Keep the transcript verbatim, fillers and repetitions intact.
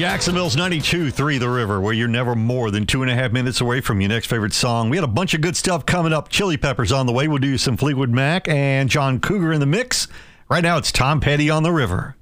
Jacksonville's ninety-two three The River, where you're never more than two and a half minutes away from your next favorite song. We had a bunch of good stuff coming up. Chili Peppers on the way. We'll do some Fleetwood Mac and John Cougar in the mix. Right now, it's Tom Petty on the River.